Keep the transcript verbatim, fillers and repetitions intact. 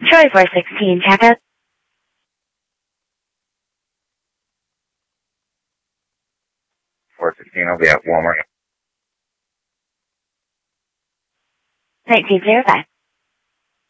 Troy four sixteen, checkout. four sixteen, I'll be at Walmart. nineteen oh five.